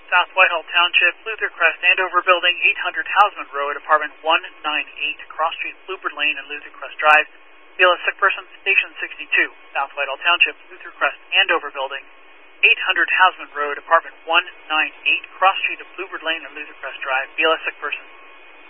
South Whitehall Township, Luther Crest, Andover Building, 800 Hausman Road, Apartment 198, Cross Street, Bluebird Lane, and Luther Crest Drive. BLS sick person, Station 62, South Whitehall Township, Luther Crest, Andover Building, 800 Hausman Road, Apartment 198, Cross Street of Bluebird Lane and Luther Crest Drive. BLS sick person,